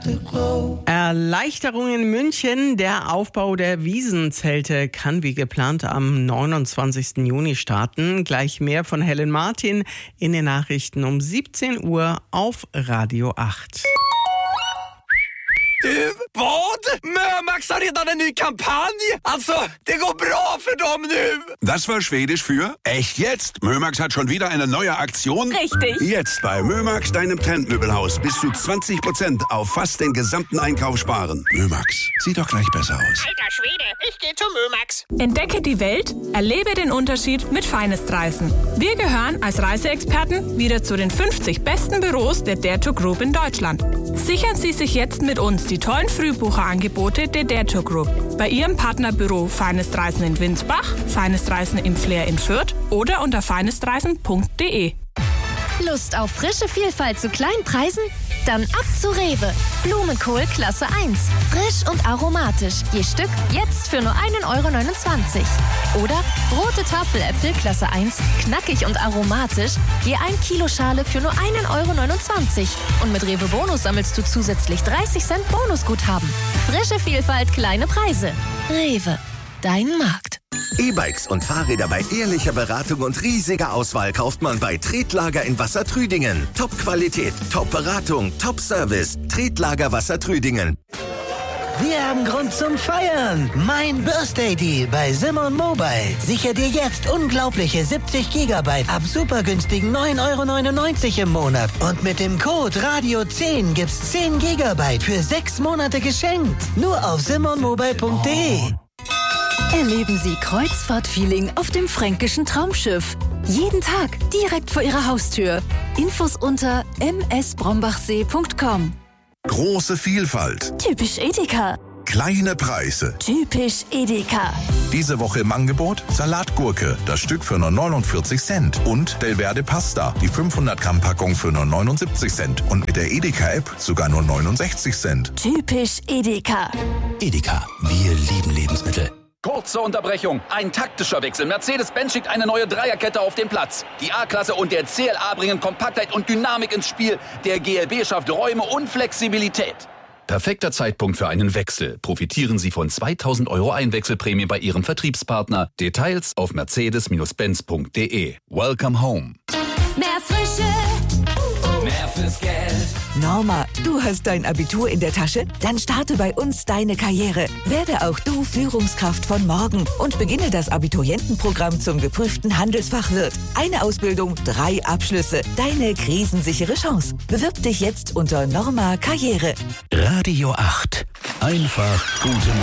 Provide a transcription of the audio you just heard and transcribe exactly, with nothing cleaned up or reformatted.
Erleichterung in München. Der Aufbau der Wiesenzelte kann wie geplant am neunundzwanzigsten Juni starten. Gleich mehr von Helen Martin in den Nachrichten um siebzehn Uhr auf Radio acht. Du, vad? Mömax har redan en ny kampanj. Alltså, det går bra för dem nu. Das war Schwedisch für echt jetzt. Mömax hat schon wieder eine neue Aktion. Richtig. Jetzt bei Mömax, deinem Trendmöbelhaus, bis zu zwanzig Prozent auf fast den gesamten Einkauf sparen. Mömax, sieht doch gleich besser aus. Alter Schwede, ich gehe zu Mömax. Entdecke die Welt, erlebe den Unterschied mit Finest Reisen. Wir gehören als Reiseexperten wieder zu den fünfzig besten Büros der Dare to Group in Deutschland. Sichern Sie sich jetzt mit uns die tollen Frühbucherangebote der Dare to Group. Bei Ihrem Partnerbüro Finest Reisen in Winsbach, Finest Reisen im Flair in Fürth oder unter finestreisen punkt de. Lust auf frische Vielfalt zu kleinen Preisen? Dann ab zu Rewe. Blumenkohl Klasse eins. Frisch und aromatisch. Je Stück jetzt für nur ein Euro neunundzwanzig. Oder rote Tafeläpfel Klasse eins. Knackig und aromatisch. Je ein Kilo Schale für nur ein Euro neunundzwanzig. Und mit Rewe Bonus sammelst du zusätzlich dreißig Cent Bonusguthaben. Frische Vielfalt, kleine Preise. Rewe. Dein Markt. E-Bikes und Fahrräder bei ehrlicher Beratung und riesiger Auswahl kauft man bei Tretlager in Wassertrüdingen. Top-Qualität, Top-Beratung, Top-Service. Tretlager Wassertrüdingen. Wir haben Grund zum Feiern. Mein Birthday Deal bei Simon Mobile. Sicher dir jetzt unglaubliche siebzig Gigabyte ab super günstigen neun Euro neunundneunzig im Monat. Und mit dem Code Radio zehn gibt's zehn Gigabyte für sechs Monate geschenkt. Nur auf simon mobile punkt de. Erleben Sie Kreuzfahrt-Feeling auf dem fränkischen Traumschiff. Jeden Tag direkt vor Ihrer Haustür. Infos unter m s brombachsee punkt com. Große Vielfalt. Typisch Edeka. Kleine Preise. Typisch Edeka. Diese Woche im Angebot Salatgurke, das Stück für nur neunundvierzig Cent. Und Delverde Pasta, die fünfhundert Gramm Packung für nur neunundsiebzig Cent. Und mit der Edeka-App sogar nur neunundsechzig Cent. Typisch Edeka. Edeka, wir lieben Lebensmittel. Kurze Unterbrechung. Ein taktischer Wechsel. Mercedes-Benz schickt eine neue Dreierkette auf den Platz. Die A-Klasse und der C L A bringen Kompaktheit und Dynamik ins Spiel. Der G L B schafft Räume und Flexibilität. Perfekter Zeitpunkt für einen Wechsel. Profitieren Sie von zweitausend Euro Einwechselprämie bei Ihrem Vertriebspartner. Details auf mercedes Benz punkt de. Welcome home. Mehr Frische. Mehr fürs Geld. Norma, du hast dein Abitur in der Tasche? Dann starte bei uns deine Karriere. Werde auch du Führungskraft von morgen und beginne das Abiturientenprogramm zum geprüften Handelsfachwirt. Eine Ausbildung, drei Abschlüsse. Deine krisensichere Chance. Bewirb dich jetzt unter Norma Karriere. Radio acht. Einfach gute Musik.